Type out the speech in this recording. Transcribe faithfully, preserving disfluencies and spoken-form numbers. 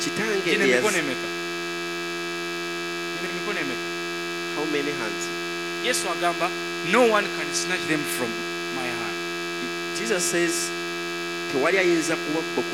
kitange Gino eyaz- emikono emeka? Gino emikono emeka? how many hands? Yesu agamba no one can snatch them from my hand. Jesus says tewali ayinza kuba